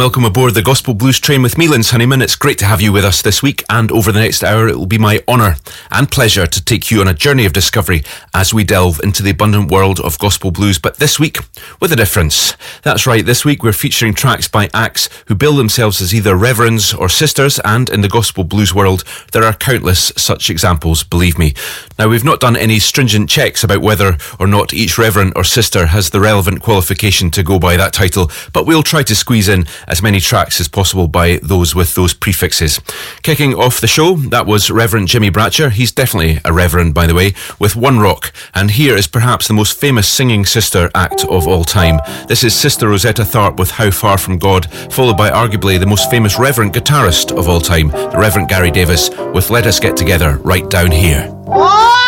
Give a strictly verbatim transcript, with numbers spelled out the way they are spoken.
welcome aboard the Gospel Blues train with me, Linz Honeyman. It's great to have you with us this week, and over the next hour it will be my honour and pleasure to take you on a journey of discovery as we delve into the abundant world of gospel blues, but this week with a difference. That's right, this week we're featuring tracks by acts who bill themselves as either reverends or sisters, and in the gospel blues world there are countless such examples, believe me. Now, we've not done any stringent checks about whether or not each reverend or sister has the relevant qualification to go by that title, but we'll try to squeeze in as many tracks as possible by those with those prefixes. Kicking off the show, that was Reverend Jimmy Bratcher. He's definitely a reverend, by the way, with One Rock, and here is perhaps the most famous singing sister act of all time. This is Sister Rosetta Tharpe with How Far From God, followed by arguably the most famous reverend guitarist of all time, the Reverend Gary Davis, with Let Us Get Together Right Down Here.